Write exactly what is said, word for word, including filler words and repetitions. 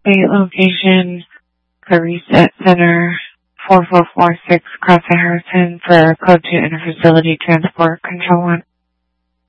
State location, the Reset Center, four four four six Cross Harrison for Code two Interfacility Transport Control one.